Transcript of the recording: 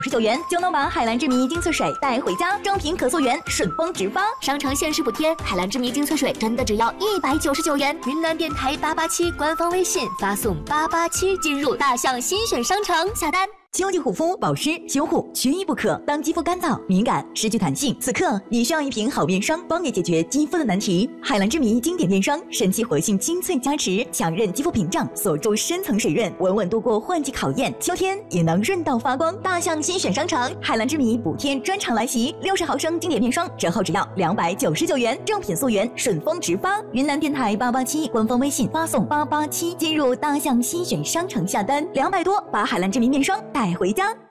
99元就能把海蓝之谜精粹水带回家，正品可溯源，顺丰直发。商城限时补贴，海蓝之谜精粹水真的只要199元。云南电台887官方微信发送887进入大象新选商城下单。秋季护肤保湿修护缺一不可。当肌肤干燥、敏感、失去弹性，此刻你需要一瓶好面霜，帮你解决肌肤的难题。海蓝之谜经典面霜，神奇活性精粹加持，强韧肌肤屏障，锁住深层水润，稳稳度过换季考验。秋天也能润到发光。大象新选商城，海蓝之谜补贴专场来袭，60毫升经典面霜折后只要299元，正品溯源，顺丰直发。云南电台887官方微信发送887进入大象新选商城下单，200多把海蓝之谜面霜带回家。